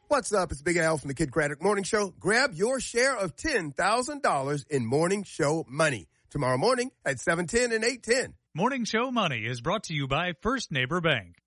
What's up? It's Big Al from the Kid Craddock Morning Show. Grab your share of $10,000 in morning show money tomorrow morning at 7:10 and 8:10. Morning Show Money is brought to you by First Neighbor Bank.